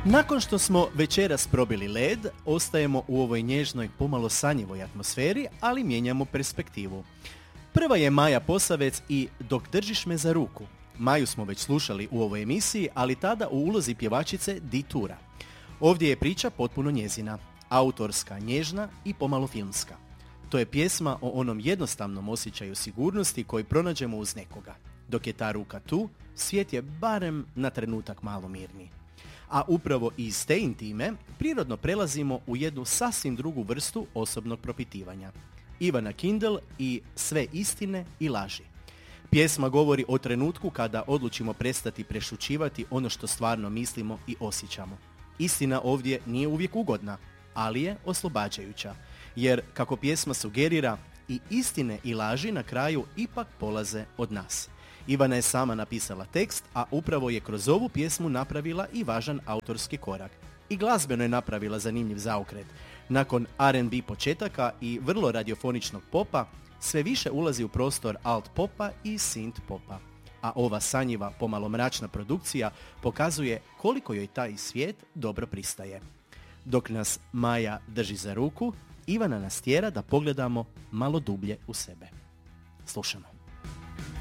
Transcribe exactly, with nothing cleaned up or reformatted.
Nakon što smo večeras probili led, ostajemo u ovoj nježnoj, pomalo sanjivoj atmosferi, ali mijenjamo perspektivu. Prva je Maja Posavec i Dok držiš me za ruku. Maju smo već slušali u ovoj emisiji, ali tada u ulozi pjevačice Di Tura. Ovdje je priča potpuno njezina, autorska, nježna i pomalo filmska. To je pjesma o onom jednostavnom osjećaju sigurnosti koji pronađemo uz nekoga. Dok je ta ruka tu, svijet je barem na trenutak malo mirniji. A upravo iz te intime prirodno prelazimo u jednu sasvim drugu vrstu osobnog propitivanja. Ivana Kindl i Sve istine i laži. Pjesma govori o trenutku kada odlučimo prestati prešućivati ono što stvarno mislimo i osjećamo. Istina ovdje nije uvijek ugodna, ali je oslobađajuća. Jer, kako pjesma sugerira, i istine i laži na kraju ipak polaze od nas. Ivana je sama napisala tekst, a upravo je kroz ovu pjesmu napravila i važan autorski korak. I glazbeno je napravila zanimljiv zaokret. Nakon R and B početaka i vrlo radiofoničnog popa, sve više ulazi u prostor alt popa i synth popa. A ova sanjiva, pomalo mračna produkcija pokazuje koliko joj taj svijet dobro pristaje. Dok nas Maja drži za ruku, Ivana nas tjera da pogledamo malo dublje u sebe. Slušamo.